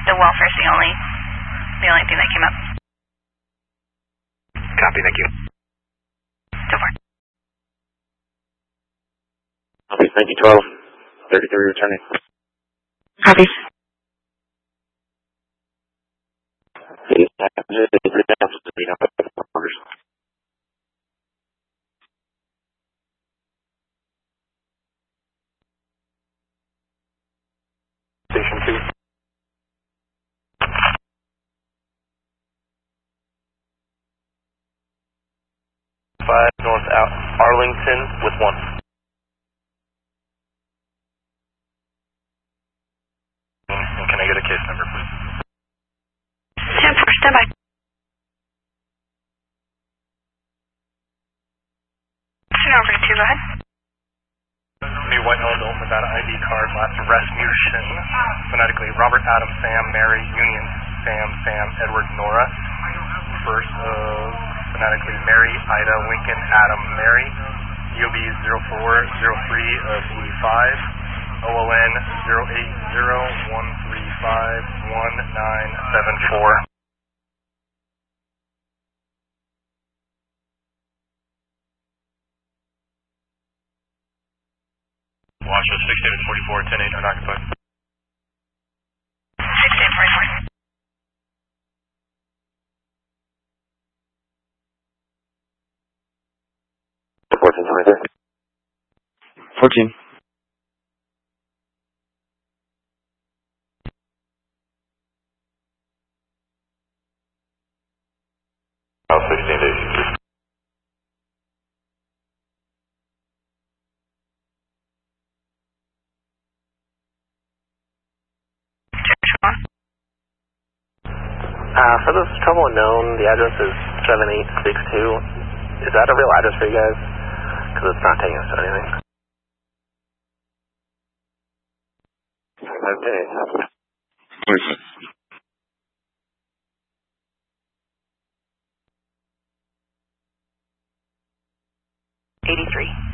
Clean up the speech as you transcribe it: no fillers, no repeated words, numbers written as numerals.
the welfare's the only thing that came up. Copy, thank you. Go for it. Copy, thank you, 12. 33 returning. Copy. Station 2. 5 North Arlington with 1. And can I get a case number, please? 10-4, stand by. Turn over to 2, go ahead. New Whitehall adult without an ID card, last Rasmussen, phonetically Robert, Adam, Sam, Mary, Union, Sam, Edward, Nora. First phonetically Mary, Ida, Lincoln, Adam, Mary. EOB 0403 of 85. OLN 080-135-1974. Washington 16-44, 10-8 unoccupied. 16-44. 14. South 16 days. For this trouble unknown, the address is 7862. Is that a real address for you guys? Because it's not taking us to anything. Okay. 83.